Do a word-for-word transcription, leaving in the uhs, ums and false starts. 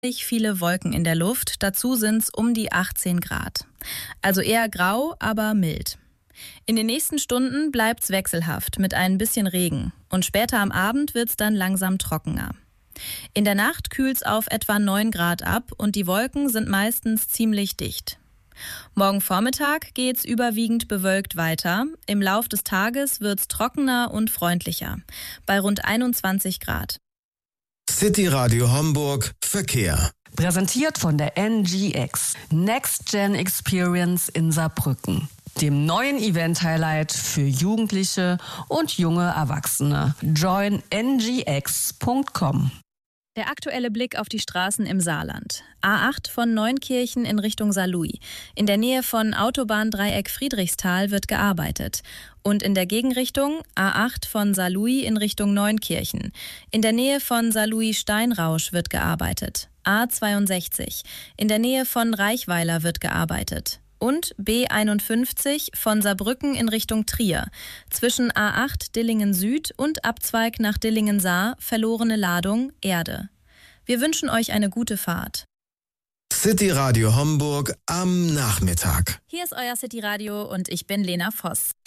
Viele Wolken in der Luft, dazu sind es um die achtzehn Grad. Also eher grau, aber mild. In den nächsten Stunden bleibt es wechselhaft mit ein bisschen Regen und später am Abend wird es dann langsam trockener. In der Nacht kühlt es auf etwa neun Grad ab und die Wolken sind meistens ziemlich dicht. Morgen Vormittag geht es überwiegend bewölkt weiter. Im Lauf des Tages wird es trockener und freundlicher, bei rund einundzwanzig Grad. City Radio Homburg Verkehr. Präsentiert von der N G X, Next Gen Experience in Saarbrücken, dem neuen Event-Highlight für Jugendliche und junge Erwachsene. join n g x punkt com. Der aktuelle Blick auf die Straßen im Saarland. A acht von Neunkirchen in Richtung Saarlouis. In der Nähe von Autobahndreieck Friedrichsthal wird gearbeitet. Und in der Gegenrichtung A acht von Saarlouis in Richtung Neunkirchen. In der Nähe von Saarlouis-Steinrausch wird gearbeitet. A zweiundsechzig. In der Nähe von Reichweiler wird gearbeitet. Und B einundfünfzig von Saarbrücken in Richtung Trier. Zwischen A acht Dillingen Süd und Abzweig nach Dillingen-Saar verlorene Ladung Erde. Wir wünschen euch eine gute Fahrt. City Radio Homburg am Nachmittag. Hier ist euer City Radio und ich bin Lena Voss.